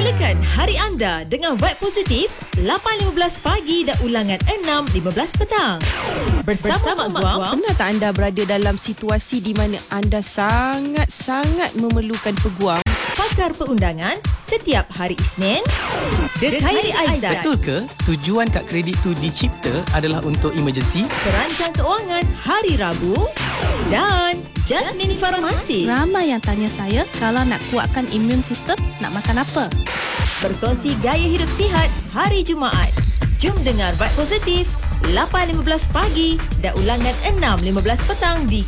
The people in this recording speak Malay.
Mulakan hari anda dengan vibe positif 8.15 pagi dan ulangan 6.15 petang. Bersama Mak Guam. Pernah tak anda berada dalam situasi di mana anda sangat-sangat memerlukan peguam? Pakar perundangan setiap hari Isnin. The Khairi Aizat. Betul ke tujuan kad kredit tu dicipta adalah untuk emergency? Perancang keuangan hari Rabu. Dan Jasmine Farmasi. Ramai yang tanya saya, kalau nak kuatkan imun sistem, nak makan apa? Berkongsi gaya hidup sihat hari Jumaat. Jom dengar Vibe Positif 8.15 pagi dan ulangan 6.15 petang di